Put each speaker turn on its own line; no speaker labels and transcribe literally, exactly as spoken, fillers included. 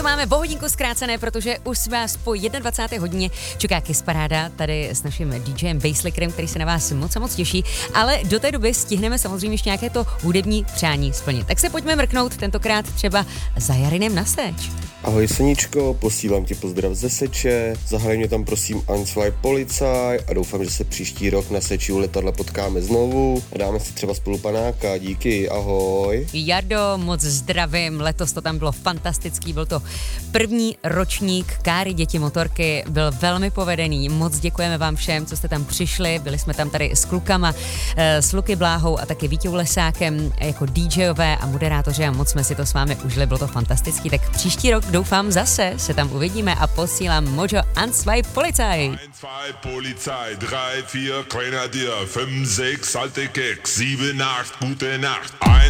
to máme o hodinku zkrácené, protože už vás po dvacáté první hodině čeká Kiss Paráda tady s naším DJem Basslickerem, který se na vás moc a moc těší, ale do té doby stihneme samozřejmě ještě nějaké to hudební přání splnit. Tak se pojďme mrknout tentokrát třeba za Jarinem na stage.
Ahoj Seničko, posílám ti pozdrav ze Seče, zahraj mě tam prosím Eins zwei Polizei a doufám, že se příští rok na Seči u letadla potkáme znovu a dáme si třeba spolu panáka, díky, ahoj.
Jardo, moc zdravím, letos to tam bylo fantastický, byl to první ročník Káry děti motorky, byl velmi povedený, moc děkujeme vám všem, co jste tam přišli, byli jsme tam tady s klukama, s Luky Bláhou a taky Vítěou Lesákem jako DJové a moderátoři a moc jsme si to s vámi užili, bylo to fantastický, tak příští rok doufám zase se tam uvidíme a posílám Mojo Eins zwei Polizei.
Eins zwei Polizei, drei vier Grenadier, fünf sechs alte Keks, sieben acht gute Nacht.